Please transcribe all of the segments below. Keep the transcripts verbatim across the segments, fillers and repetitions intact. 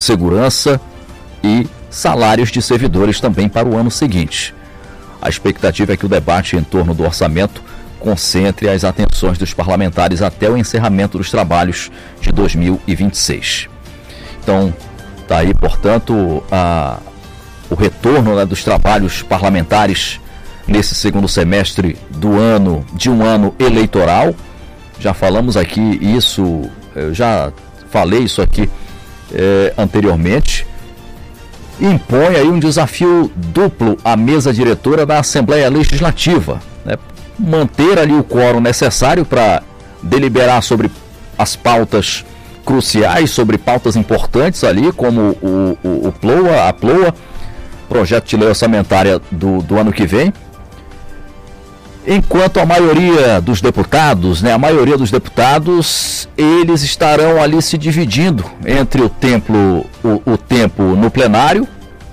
segurança e salários de servidores também para o ano seguinte. A expectativa é que o debate em torno do orçamento concentre as atenções dos parlamentares até o encerramento dos trabalhos de dois mil e vinte e seis. Então, está aí, portanto, a, o retorno, né, dos trabalhos parlamentares nesse segundo semestre do ano, de um ano eleitoral. Já falamos aqui isso, eu já falei isso aqui é, anteriormente. Impõe aí um desafio duplo à mesa diretora da Assembleia Legislativa, né? Manter ali o quórum necessário para deliberar sobre as pautas cruciais, sobre pautas importantes ali, como o, o, o PLOA, a PLOA, projeto de lei orçamentária do, do ano que vem. Enquanto a maioria dos deputados, né, a maioria dos deputados, eles estarão ali se dividindo entre o, templo, o, o tempo no plenário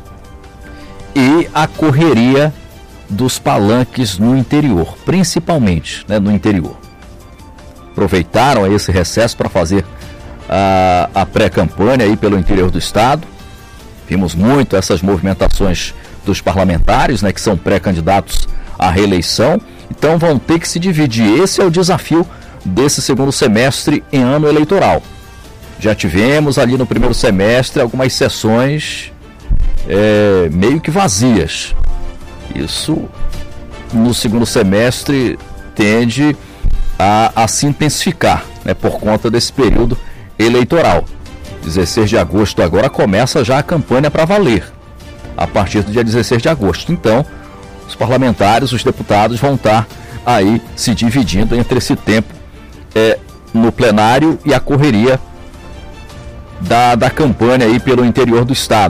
e a correria dos palanques no interior, principalmente, né, no interior. Aproveitaram esse recesso para fazer a, a pré-campanha aí pelo interior do estado. Vimos muito essas movimentações dos parlamentares, né, que são pré-candidatos à reeleição. Então vão ter que se dividir. Esse é o desafio desse segundo semestre em ano eleitoral. Já tivemos ali no primeiro semestre algumas sessões é, meio que vazias. Isso no segundo semestre tende a, a se intensificar, né, por conta desse período eleitoral. dezesseis de agosto agora começa já a campanha para valer, a partir do dia dezesseis de agosto. Então, os parlamentares, os deputados vão estar aí se dividindo entre esse tempo é, no plenário e a correria da, da campanha aí pelo interior do estado.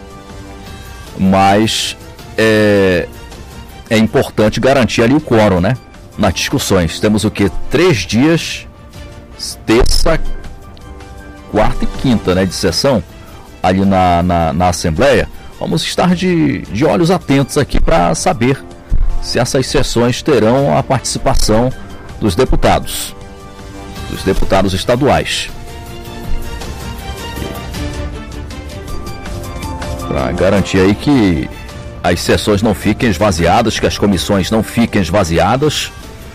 Mas é, é importante garantir ali o quórum, né? Nas discussões. Temos o que? Três dias, terça, quarta e quinta, né, de sessão ali na, na, na Assembleia. Vamos estar de, de olhos atentos aqui para saber se essas sessões terão a participação dos deputados, dos deputados estaduais. Para garantir aí que as sessões não fiquem esvaziadas, que as comissões não fiquem esvaziadas,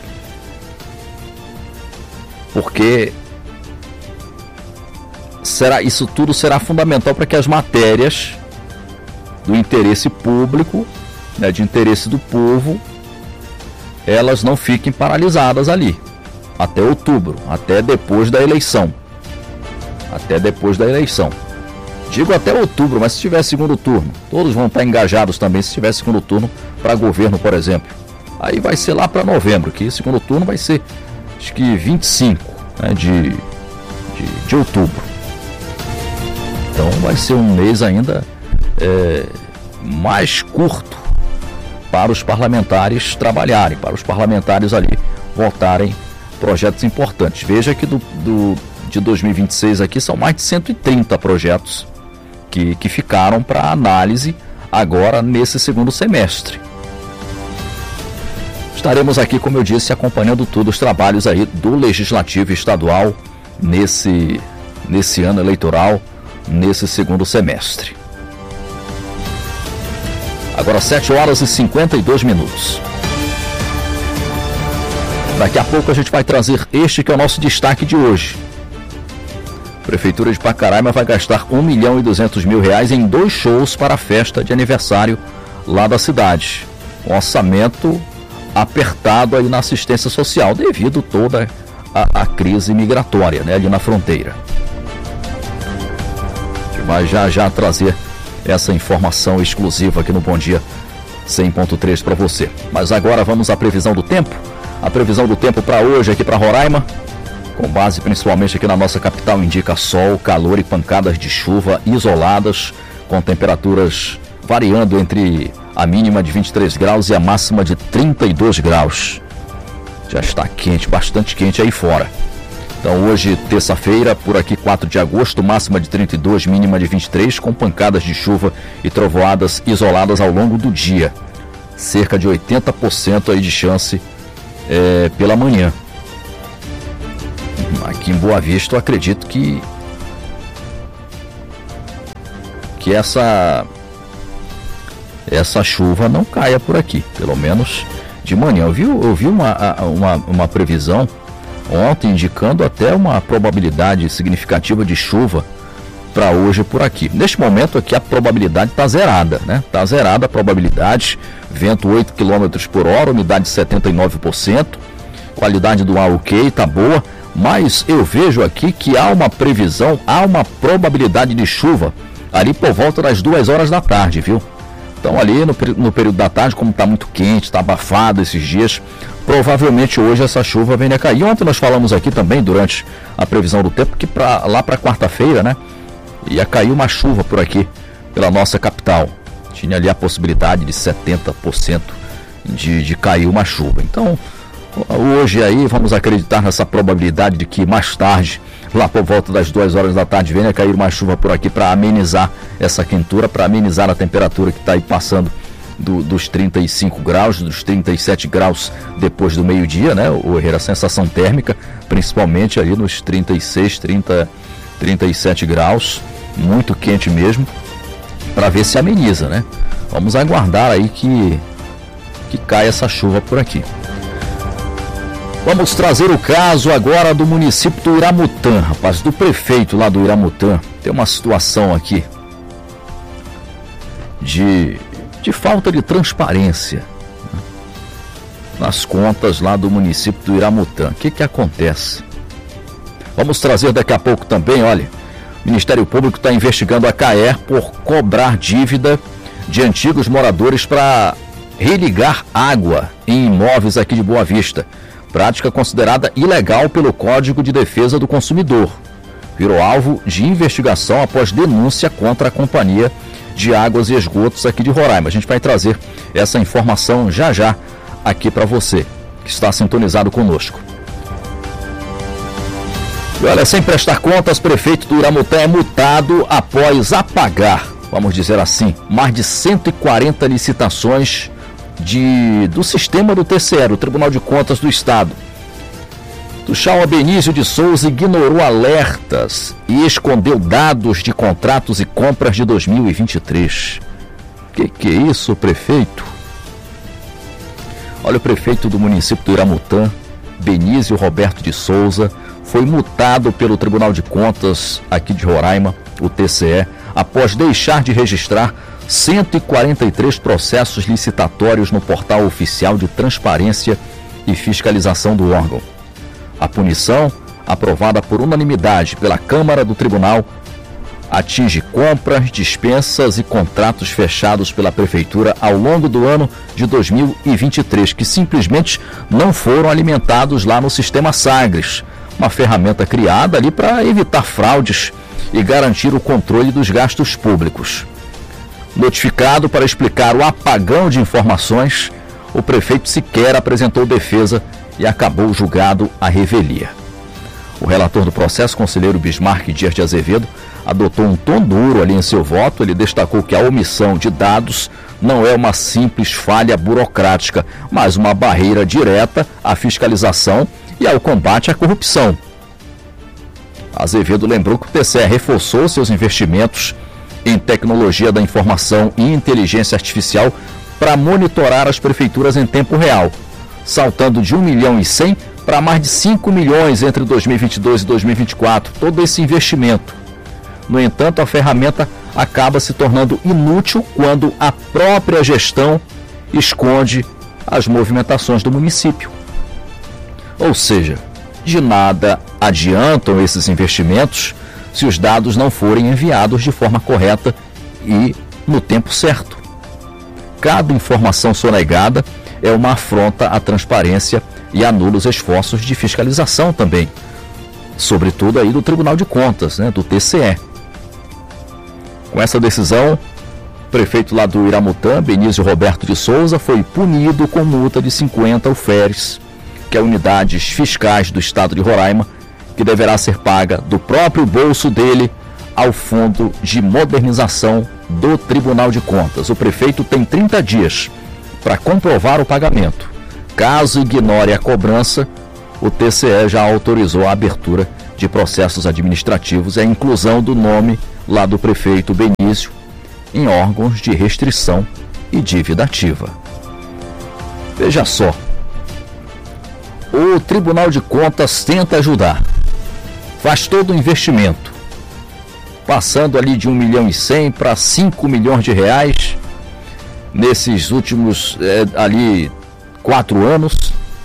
porque será, isso tudo será fundamental para que as matérias do interesse público, né, de interesse do povo, elas não fiquem paralisadas ali, até outubro, até depois da eleição. Até depois da eleição. Digo até outubro, mas se tiver segundo turno, todos vão estar engajados também se tiver segundo turno para governo, por exemplo. Aí vai ser lá para novembro, que segundo turno vai ser, acho que vinte e cinco, né, de, de, de outubro. Então vai ser um mês ainda é, mais curto para os parlamentares trabalharem, para os parlamentares ali votarem projetos importantes. Veja que do, do, de dois mil e vinte e seis aqui são mais de cento e trinta projetos que, que ficaram para análise agora nesse segundo semestre. Estaremos aqui, como eu disse, acompanhando tudo os trabalhos aí do Legislativo Estadual nesse, nesse ano eleitoral, nesse segundo semestre. Agora sete horas e cinquenta e dois minutos. Daqui a pouco a gente vai trazer este que é o nosso destaque de hoje. A Prefeitura de Pacaraima vai gastar um milhão e duzentos mil reais em dois shows para a festa de aniversário lá da cidade. Um orçamento apertado aí na assistência social devido toda a, a crise migratória, né, ali na fronteira. A gente vai já já trazer essa informação exclusiva aqui no Bom Dia cem ponto três para você. Mas agora vamos à previsão do tempo. A previsão do tempo para hoje aqui para Roraima, com base principalmente aqui na nossa capital, indica sol, calor e pancadas de chuva isoladas, com temperaturas variando entre a mínima de vinte e três graus e a máxima de trinta e dois graus. Já está quente, bastante quente aí fora. Então hoje, terça-feira, por aqui quatro de agosto, máxima de trinta e dois, mínima de vinte e três, com pancadas de chuva e trovoadas isoladas ao longo do dia. Cerca de oitenta por cento aí de chance é, pela manhã. Aqui em Boa Vista, eu acredito que que essa essa chuva não caia por aqui, pelo menos de manhã. Eu vi, eu vi uma, uma, uma previsão ontem indicando até uma probabilidade significativa de chuva para hoje por aqui. Neste momento aqui a probabilidade está zerada, né? Está zerada a probabilidade, vento oito quilômetros por hora, umidade setenta e nove por cento, qualidade do ar ok, tá boa, mas eu vejo aqui que há uma previsão, há uma probabilidade de chuva ali por volta das duas horas da tarde, viu? Então ali no, no período da tarde, como está muito quente, está abafado esses dias, provavelmente hoje essa chuva venha a cair. Ontem nós falamos aqui também, durante a previsão do tempo, que pra, lá para quarta-feira, né, ia cair uma chuva por aqui, pela nossa capital. Tinha ali a possibilidade de setenta por cento de, de cair uma chuva. Então, hoje aí vamos acreditar nessa probabilidade de que mais tarde, lá por volta das duas horas da tarde, venha cair uma chuva por aqui para amenizar essa quentura, para amenizar a temperatura que está aí passando do, dos trinta e cinco graus, dos trinta e sete graus depois do meio-dia, né? O Herrera, a sensação térmica, principalmente ali nos trinta e seis, trinta, trinta e sete graus, muito quente mesmo, para ver se ameniza, né? Vamos aguardar aí que, que caia essa chuva por aqui. Vamos trazer o caso agora do município do Iramutã, rapaz, do prefeito lá do Iramutã. Tem uma situação aqui de, de falta de transparência, né, nas contas lá do município do Iramutã. O que que acontece? Vamos trazer daqui a pouco também, olha, o Ministério Público está investigando a CAER por cobrar dívida de antigos moradores para religar água em imóveis aqui de Boa Vista. Prática considerada ilegal pelo Código de Defesa do Consumidor. Virou alvo de investigação após denúncia contra a Companhia de Águas e Esgotos aqui de Roraima. A gente vai trazer essa informação já já aqui para você, que está sintonizado conosco. E olha, sem prestar contas, prefeito do Iramutã é multado após apagar, vamos dizer assim, mais de cento e quarenta licitações De, do sistema do T C E, o Tribunal de Contas do Estado. Tuxal Benício de Souza ignorou alertas e escondeu dados de contratos e compras de dois mil e vinte e três. Que que é isso, prefeito? Olha, o prefeito do município do Iramutã, Benício Roberto de Souza, foi multado pelo Tribunal de Contas aqui de Roraima, o T C E, após deixar de registrar cento e quarenta e três processos licitatórios no portal oficial de transparência e fiscalização do órgão. A punição, aprovada por unanimidade pela Câmara do Tribunal, atinge compras, dispensas e contratos fechados pela Prefeitura ao longo do ano de dois mil e vinte e três, que simplesmente não foram alimentados lá no Sistema Sagres, uma ferramenta criada ali para evitar fraudes e garantir o controle dos gastos públicos. Notificado para explicar o apagão de informações, o prefeito sequer apresentou defesa e acabou julgado à revelia. O relator do processo, conselheiro Bismarck Dias de Azevedo, adotou um tom duro ali em seu voto. Ele destacou que a omissão de dados não é uma simples falha burocrática, mas uma barreira direta à fiscalização e ao combate à corrupção. Azevedo lembrou que o T C E reforçou seus investimentos em tecnologia da informação e inteligência artificial para monitorar as prefeituras em tempo real, saltando de um milhão e cem para mais de cinco milhões entre dois mil e vinte e dois e dois mil e vinte e quatro, todo esse investimento. No entanto, a ferramenta acaba se tornando inútil quando a própria gestão esconde as movimentações do município. Ou seja, de nada adiantam esses investimentos se os dados não forem enviados de forma correta e no tempo certo. Cada informação sonegada é uma afronta à transparência e anula os esforços de fiscalização também, sobretudo aí do Tribunal de Contas, né, do T C E. Com essa decisão, o prefeito lá do Iramutã, Benício Roberto de Souza, foi punido com multa de cinquenta alferes, que é unidades fiscais do estado de Roraima, que deverá ser paga do próprio bolso dele ao Fundo de Modernização do Tribunal de Contas. O prefeito tem trinta dias para comprovar o pagamento. Caso ignore a cobrança, o T C E já autorizou a abertura de processos administrativos e a inclusão do nome lá do prefeito Benício em órgãos de restrição e dívida ativa. Veja só, o Tribunal de Contas tenta ajudar, faz todo o investimento, passando ali de um milhão e cem para cinco milhões de reais nesses últimos é, ali quatro anos.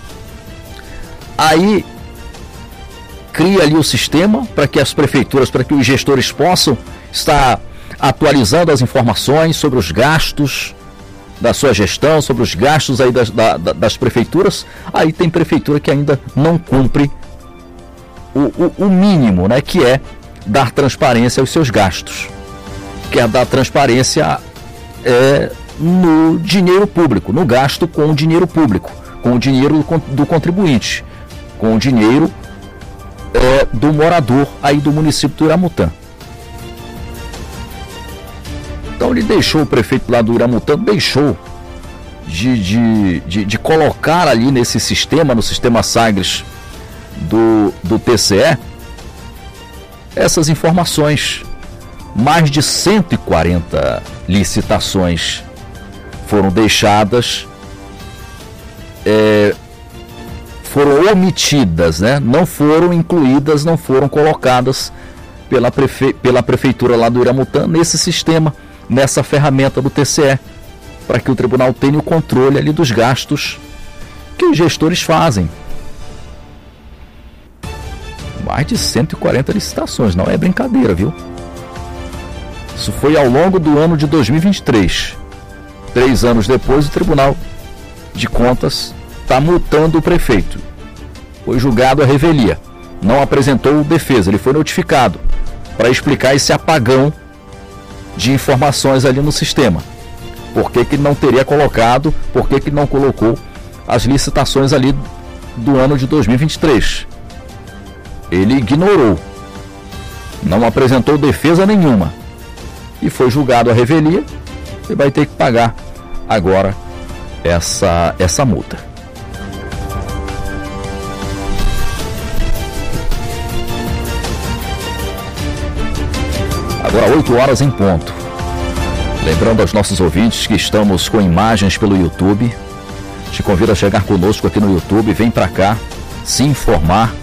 Aí cria ali o sistema para que as prefeituras, para que os gestores possam estar atualizando as informações sobre os gastos da sua gestão, sobre os gastos aí das, da, das prefeituras. Aí tem prefeitura que ainda não cumpre o, o, o mínimo, né, que é dar transparência aos seus gastos, que é dar transparência é, no dinheiro público, no gasto com o dinheiro público, com o dinheiro do contribuinte, com o dinheiro é, do morador aí do município do Iramutã. Então ele deixou, o prefeito lá do Iramutã deixou de, de, de, de colocar ali nesse sistema, no sistema Sagres do, do T C E, essas informações. Mais de cento e quarenta licitações foram deixadas, é, foram omitidas, né? Não foram incluídas, não foram colocadas pela, prefe... pela prefeitura lá do Iramutã nesse sistema, nessa ferramenta do T C E, para que o tribunal tenha o controle ali dos gastos que os gestores fazem. Mais de cento e quarenta licitações, não é brincadeira, viu? Isso foi ao longo do ano de dois mil e vinte e três. Três anos depois, o Tribunal de Contas está multando o prefeito. Foi julgado a revelia. Não apresentou defesa, ele foi notificado para explicar esse apagão de informações ali no sistema. Por que que ele não teria colocado, por que que ele não colocou as licitações ali do ano de dois mil e vinte e três? Ele ignorou, não apresentou defesa nenhuma e foi julgado a revelia e vai ter que pagar agora essa, essa multa. Agora oito horas em ponto. Lembrando aos nossos ouvintes que estamos com imagens pelo YouTube. Te convido a chegar conosco aqui no YouTube, vem para cá se informar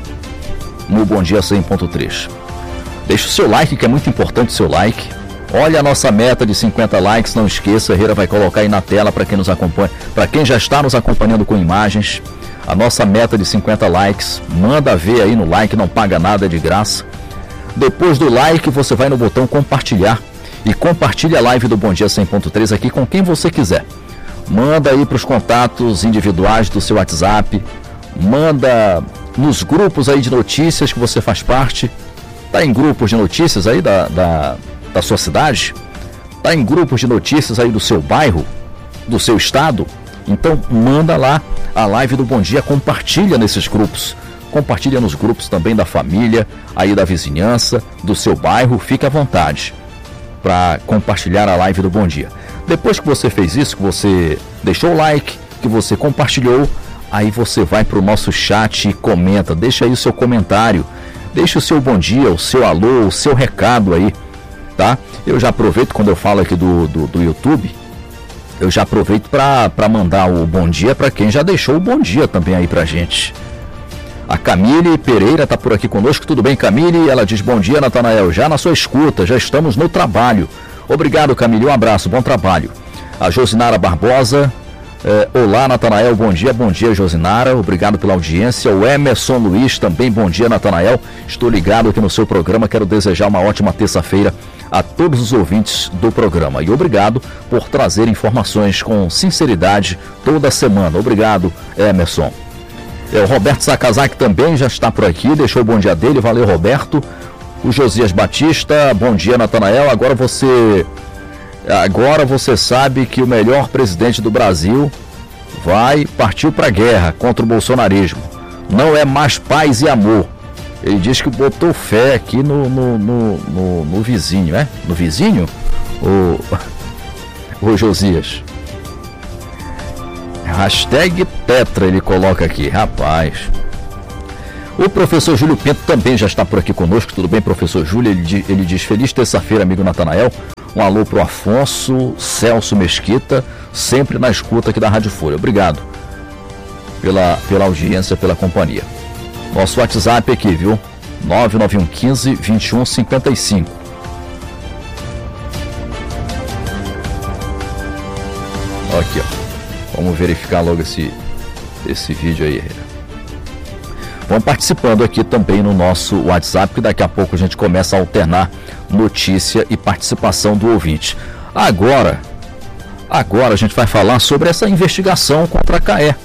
no Bom Dia cem ponto três. Deixa o seu like, que é muito importante o seu like. Olha a nossa meta de cinquenta likes, não esqueça, Herrera vai colocar aí na tela para quem nos acompanha, para quem já está nos acompanhando com imagens. A nossa meta de cinquenta likes, manda ver aí no like, não paga nada, é de graça. Depois do like, você vai no botão compartilhar e compartilha a live do Bom Dia cem ponto três aqui com quem você quiser. Manda aí para os contatos individuais do seu WhatsApp, manda nos grupos aí de notícias que você faz parte. Tá em grupos de notícias aí da, da, da sua cidade? Tá em grupos de notícias aí do seu bairro, do seu estado? Então manda lá a live do Bom Dia, compartilha nesses grupos. Compartilha nos grupos também da família, aí da vizinhança, do seu bairro. Fique à vontade para compartilhar a live do Bom Dia. Depois que você fez isso, que você deixou o like, que você compartilhou, aí você vai para o nosso chat e comenta, deixa aí o seu comentário, deixa o seu bom dia, o seu alô, o seu recado aí, tá? Eu já aproveito, quando eu falo aqui do, do, do YouTube, eu já aproveito para mandar o bom dia para quem já deixou o bom dia também aí pra gente. A Camille Pereira está por aqui conosco. Tudo bem, Camille? Ela diz: bom dia, Natanael, já na sua escuta, já estamos no trabalho. Obrigado, Camille, um abraço, bom trabalho. A Josinara Barbosa: eh, olá, Natanael, bom dia, bom dia, Josinara, obrigado pela audiência. O Emerson Luiz também: bom dia, Natanael, estou ligado aqui no seu programa, quero desejar uma ótima terça-feira a todos os ouvintes do programa e obrigado por trazer informações com sinceridade toda semana. Obrigado, Emerson. É, o Roberto Sakazaki também já está por aqui, deixou o bom dia dele, valeu, Roberto. O Josias Batista: bom dia, Natanael, agora você agora você sabe que o melhor presidente do Brasil vai partir para a guerra contra o bolsonarismo, não é mais paz e amor. Ele diz que botou fé aqui no, no, no, no, no vizinho, é? No vizinho? O, o Josias. Hashtag Tetra ele coloca aqui, rapaz. O professor Júlio Pinto também já está por aqui conosco. Tudo bem, professor Júlio? Ele, ele diz: feliz terça-feira, amigo Natanael. Um alô pro Afonso Celso Mesquita, sempre na escuta aqui da Rádio Folha. Obrigado pela, pela audiência, pela companhia. Nosso WhatsApp aqui, viu? nove nove um um cinco, dois um cinco cinco. Aqui, ó. Vamos verificar logo esse, esse vídeo aí. Vão participando aqui também no nosso WhatsApp, que daqui a pouco a gente começa a alternar notícia e participação do ouvinte. Agora, agora a gente vai falar sobre essa investigação contra a CAE,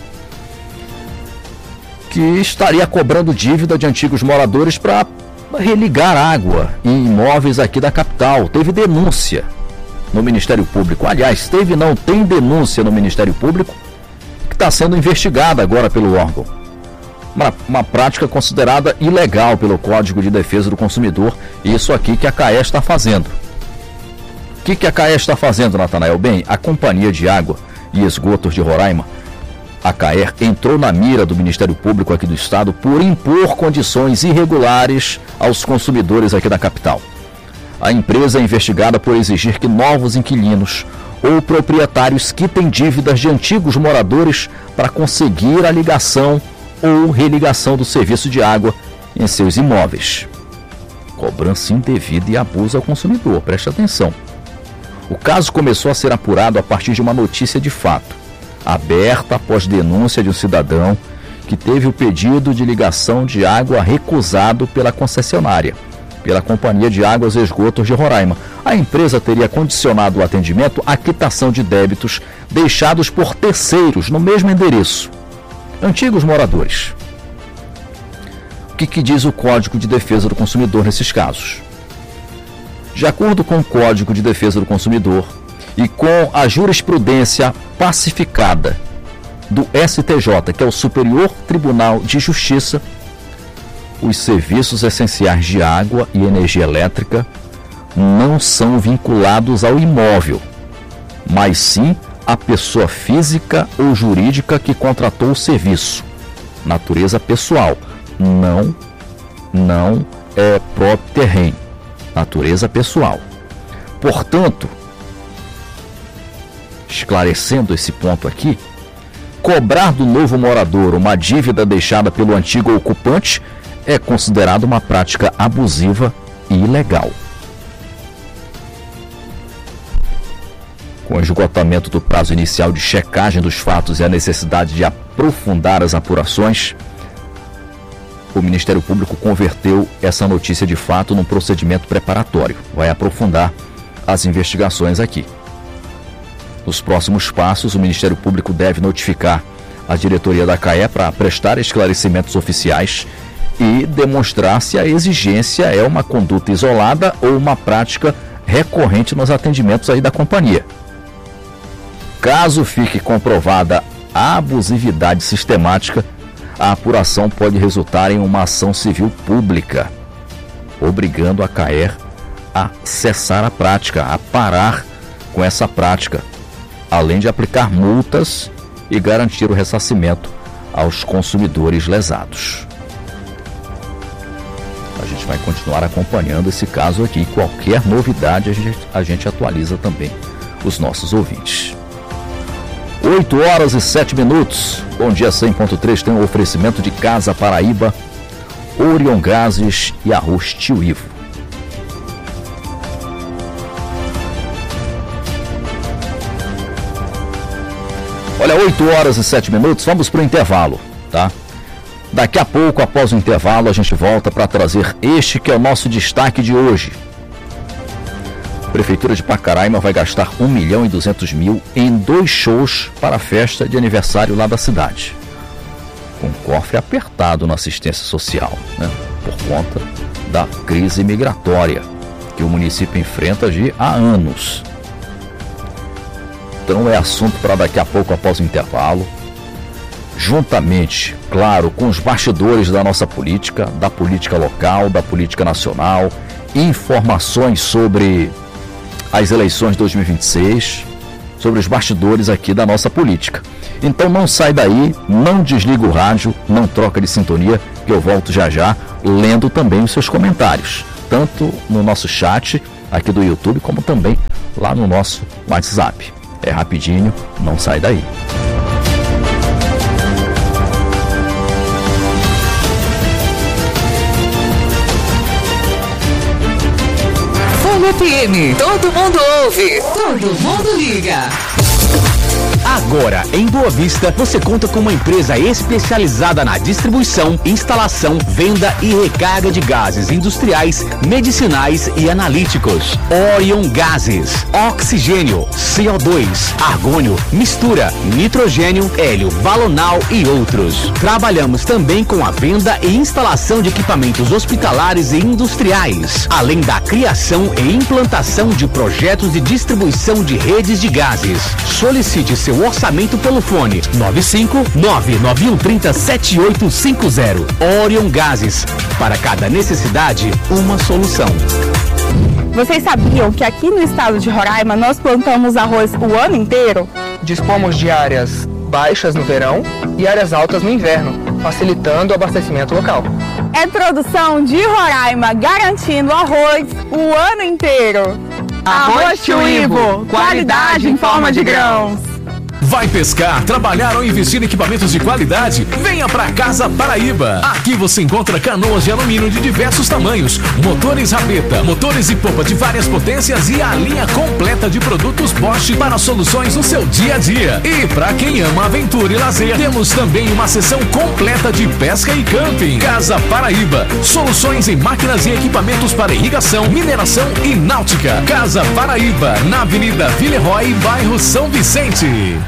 que estaria cobrando dívida de antigos moradores para religar água em imóveis aqui da capital. Teve denúncia no Ministério Público. Aliás, teve não, tem denúncia no Ministério Público que está sendo investigada agora pelo órgão. Uma, uma prática considerada ilegal pelo Código de Defesa do Consumidor. Isso aqui que a CAE está fazendo. O que, que a CAE está fazendo, Natanael? Bem, a Companhia de Água e Esgotos de Roraima, a CAE, entrou na mira do Ministério Público aqui do Estado por impor condições irregulares aos consumidores aqui da capital. A empresa é investigada por exigir que novos inquilinos ou proprietários quitem dívidas de antigos moradores para conseguir a ligação ou religação do serviço de água em seus imóveis. Cobrança indevida e abuso ao consumidor, preste atenção. O caso começou a ser apurado a partir de uma notícia de fato, aberta após denúncia de um cidadão que teve o pedido de ligação de água recusado pela concessionária, pela Companhia de Águas e Esgotos de Roraima. A empresa teria condicionado o atendimento à quitação de débitos deixados por terceiros no mesmo endereço. Antigos moradores. O que, que diz o Código de Defesa do Consumidor nesses casos? De acordo com o Código de Defesa do Consumidor e com a jurisprudência pacificada do S T J, que é o Superior Tribunal de Justiça, os serviços essenciais de água e energia elétrica não são vinculados ao imóvel, mas sim à pessoa física ou jurídica que contratou o serviço. Natureza pessoal, não, não é próprio terreno. Natureza pessoal. Portanto, esclarecendo esse ponto aqui, cobrar do novo morador uma dívida deixada pelo antigo ocupante é considerado uma prática abusiva e ilegal. Com o esgotamento do prazo inicial de checagem dos fatos e a necessidade de aprofundar as apurações, o Ministério Público converteu essa notícia de fato num procedimento preparatório. Vai aprofundar as investigações aqui. Nos próximos passos, o Ministério Público deve notificar a diretoria da CAE para prestar esclarecimentos oficiais e demonstrar se a exigência é uma conduta isolada ou uma prática recorrente nos atendimentos aí da companhia. Caso fique comprovada a abusividade sistemática, a apuração pode resultar em uma ação civil pública, obrigando a CAE a cessar a prática, a parar com essa prática, além de aplicar multas e garantir o ressarcimento aos consumidores lesados. A gente vai continuar acompanhando esse caso aqui. Qualquer novidade a gente, a gente atualiza também os nossos ouvintes. oito horas e sete minutos. Bom Dia cem ponto três tem um oferecimento de Casa Paraíba, Orion Gases e Arroz Tio Ivo. Olha, oito horas e sete minutos, vamos para o intervalo, tá? Daqui a pouco, após o intervalo, a gente volta para trazer este que é o nosso destaque de hoje. A Prefeitura de Pacaraima vai gastar um milhão e duzentos mil em dois shows para a festa de aniversário lá da cidade. Com cofre apertado na assistência social, né? Por conta da crise migratória que o município enfrenta de há anos. Então é assunto para daqui a pouco, após o intervalo. Juntamente, claro, com os bastidores da nossa política, da política local, da política nacional, informações sobre as eleições de dois mil e vinte e seis, sobre os bastidores aqui da nossa política. Então não sai daí, não desliga o rádio, não troca de sintonia, que eu volto já já, lendo também os seus comentários, tanto no nosso chat aqui do YouTube, como também lá no nosso WhatsApp. É rapidinho, não sai daí. Folha F M, todo mundo ouve, todo mundo liga. Agora, em Boa Vista, você conta com uma empresa especializada na distribuição, instalação, venda e recarga de gases industriais, medicinais e analíticos. Orion Gases, oxigênio, C O dois, argônio, mistura, nitrogênio, hélio, balonal e outros. Trabalhamos também com a venda e instalação de equipamentos hospitalares e industriais, além da criação e implantação de projetos de distribuição de redes de gases. Solicite seu orçamento pelo fone nove cinco nove nove um três zero sete oito cinco zero. Orion Gases, para cada necessidade, uma solução. Vocês sabiam que aqui no estado de Roraima nós plantamos arroz o ano inteiro? Dispomos de áreas baixas no verão e áreas altas no inverno, facilitando o abastecimento local. É produção de Roraima, garantindo arroz o ano inteiro. Arroz Tio Ivo, qualidade em forma de grãos. Vai pescar, trabalhar ou investir em equipamentos de qualidade? Venha pra Casa Paraíba. Aqui você encontra canoas de alumínio de diversos tamanhos, motores rabeta, motores e popa de várias potências e a linha completa de produtos Bosch para soluções no seu dia a dia. E pra quem ama aventura e lazer, temos também uma seção completa de pesca e camping. Casa Paraíba, soluções em máquinas e equipamentos para irrigação, mineração e náutica. Casa Paraíba, na Avenida Villeroy, bairro São Vicente.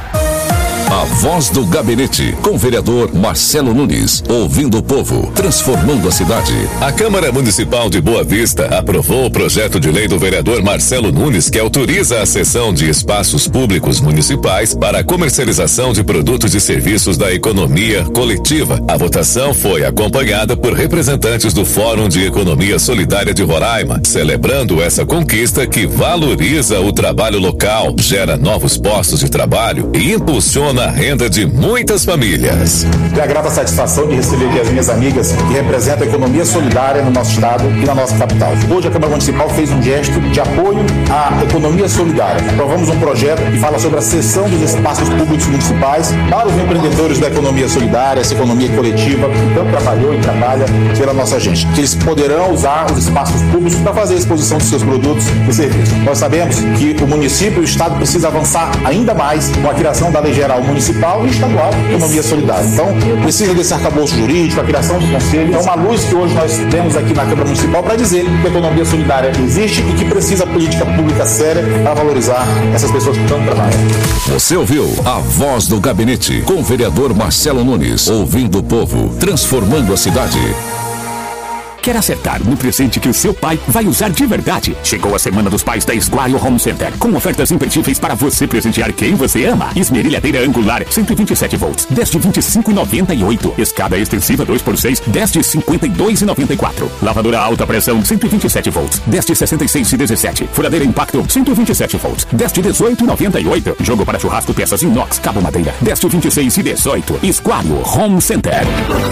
A Voz do Gabinete, com o vereador Marcelo Nunes, ouvindo o povo, transformando a cidade. A Câmara Municipal de Boa Vista aprovou o projeto de lei do vereador Marcelo Nunes, que autoriza a cessão de espaços públicos municipais para a comercialização de produtos e serviços da economia coletiva. A votação foi acompanhada por representantes do Fórum de Economia Solidária de Roraima, celebrando essa conquista que valoriza o trabalho local, gera novos postos de trabalho e impulsiona a renda de muitas famílias. É a grata satisfação de receber aqui as minhas amigas que representam a economia solidária no nosso estado e na nossa capital. Hoje a Câmara Municipal fez um gesto de apoio à economia solidária. Aprovamos um projeto que fala sobre a cessão dos espaços públicos municipais para os empreendedores da economia solidária, essa economia coletiva que tanto trabalhou e trabalha pela nossa gente. Que eles poderão usar os espaços públicos para fazer a exposição de seus produtos e serviços. Nós sabemos que o município e o estado precisam avançar ainda mais com a criação da Lei Geral Municipal e estadual de economia solidária. Então, precisa desse arcabouço jurídico, a criação do conselho. É uma luz que hoje nós temos aqui na Câmara Municipal para dizer que a economia solidária existe e que precisa política pública séria para valorizar essas pessoas que tanto trabalham. Você ouviu a Voz do Gabinete, com o vereador Marcelo Nunes, ouvindo o povo, transformando a cidade. Quer acertar no presente que o seu pai vai usar de verdade? Chegou a Semana dos Pais da Esguaio Home Center, com ofertas imperdíveis para você presentear quem você ama. Esmerilhadeira angular, cento e vinte e sete volts, dez de vinte e cinco reais e noventa e oito. Escada extensiva dois por seis, dez de cinquenta e dois reais e noventa e quatro. Lavadora alta pressão, cento e vinte e sete volts, dez de sessenta e seis reais e dezessete. Furadeira impacto, cento e vinte e sete volts, dez de dezoito reais e noventa e oito. Jogo para churrasco, peças inox, cabo madeira, dez de vinte e seis reais e dezoito. Esguaio Home Center.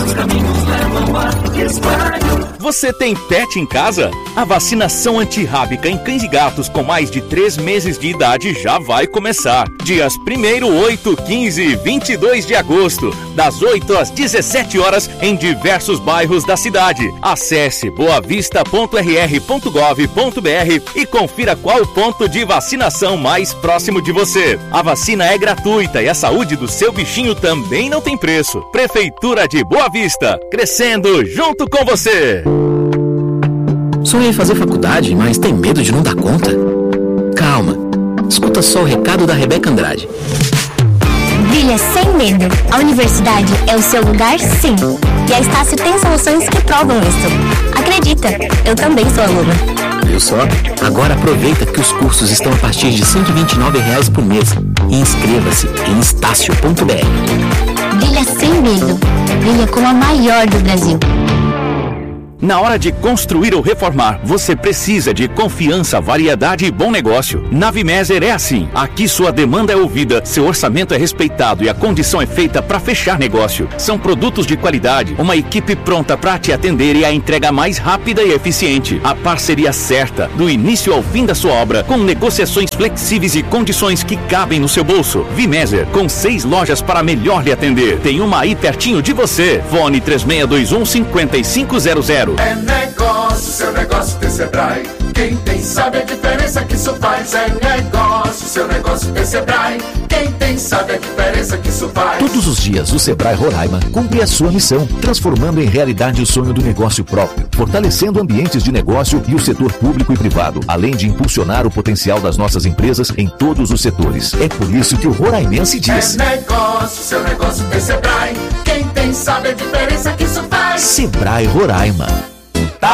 Você tem pet em casa? A vacinação antirrábica em cães e gatos com mais de três meses de idade já vai começar. Dias primeiro, oito, quinze e vinte e dois de agosto, das oito às dezessete horas, em diversos bairros da cidade. Acesse boavista ponto r r ponto gov ponto b r e confira qual o ponto de vacinação mais próximo de você. A vacina é gratuita e a saúde do seu bichinho também não tem preço. Prefeitura de Boa Vista, crescendo junto com você. Sonha em fazer faculdade, mas tem medo de não dar conta? Calma, escuta só o recado da Rebeca Andrade. Brilha sem medo. A universidade é o seu lugar, sim. E a Estácio tem soluções que provam isso. Acredita, eu também sou aluna. Viu só? Agora aproveita que os cursos estão a partir de cento e vinte e nove reais por mês. E inscreva-se em estácio ponto b r. Brilha sem medo. Brilha como a maior do Brasil. Na hora de construir ou reformar, você precisa de confiança, variedade e bom negócio. Na Vimeser é assim. Aqui sua demanda é ouvida, seu orçamento é respeitado e a condição é feita para fechar negócio. São produtos de qualidade, uma equipe pronta para te atender e a entrega mais rápida e eficiente. A parceria certa, do início ao fim da sua obra, com negociações flexíveis e condições que cabem no seu bolso. Vimeser, com seis lojas para melhor lhe atender. Tem uma aí pertinho de você. Fone três seis dois um, cinco cinco zero zero. É negócio, seu negócio tem Sebrae. Quem tem sabe a diferença que isso faz. É negócio, seu negócio tem Sebrae. Quem tem sabe a diferença que isso faz. Todos os dias o Sebrae Roraima cumpre a sua missão, transformando em realidade o sonho do negócio próprio, fortalecendo ambientes de negócio e o setor público e privado, além de impulsionar o potencial das nossas empresas em todos os setores. É por isso que o roraimense diz: é negócio, seu negócio tem Sebrae. Quem tem sabe a diferença que isso faz. Sebrae Roraima.